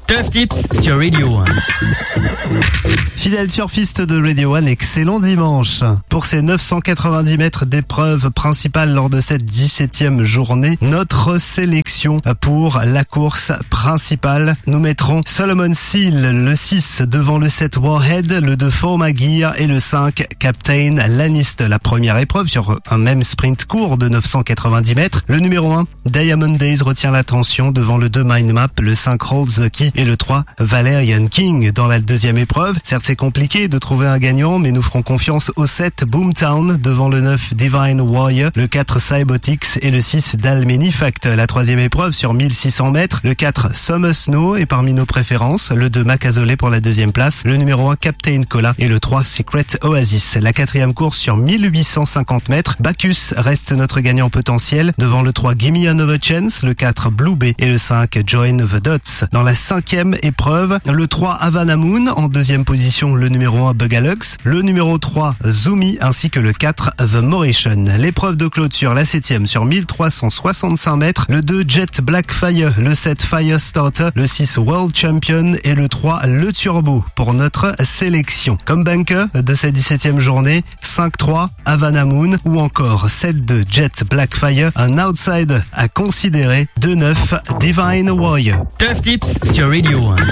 Tough Tips sur Radio 1. Fidèle surfiste de Radio 1, excellent dimanche. Pour ces 990 mètres d'épreuve principale lors de cette 17e journée, notre sélection pour la course principale. Nous mettrons Solomon Seal, le 6 devant le 7 Warhead, le 2 Forma Gear et le 5 Captain Lannister. La première épreuve sur un même sprint court de 990 mètres. Le numéro 1, Diamond Days, retient l'attention devant le 2 Mind Map, le 5 Hold the Key et le 3 Valerian King. Dans la deuxième épreuve, certes c'est compliqué de trouver un gagnant, mais nous ferons confiance au 7 Boomtown devant le 9 Divine Warrior, le 4 Cybotics et le 6 Dalmeny Fact. La troisième épreuve sur 1600 mètres, le 4 Summer Snow est parmi nos préférences, le 2 Macazole pour la deuxième place, le numéro 1 Captain Cola et le 3 Secret Oasis. La quatrième course sur 1850 mètres, Bacchus reste notre gagnant potentiel devant le 3 Gimme Another Chance, le 4 Blue Bay et le 5 Join the Dots. Dans la cinquième épreuve, le 3 Havana Moon, en deuxième position le numéro 1 Bugalux, le numéro 3 Zumi ainsi que le 4 The Mauritian. L'épreuve de clôture, la 7e sur 1365 mètres, le 2 Jet Blackfire, le 7 Firestarter, le 6 World Champion et le 3 Le Turbo pour notre sélection. Comme banker de cette 17e journée, 5-3 Havana Moon ou encore 7-2 Jet Blackfire, un outside à considérer, 2-9 Divine Warrior. Tough Tips sur Radio 1.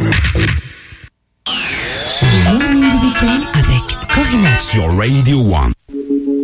Le morning du week-end avec Corinna sur Radio 1.